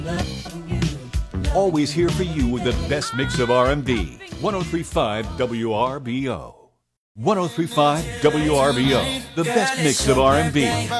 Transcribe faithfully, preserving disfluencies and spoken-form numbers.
Always here for you with the best mix of R and B. one oh three point five W R B O. one oh three point five W R B O, the best mix of R and B.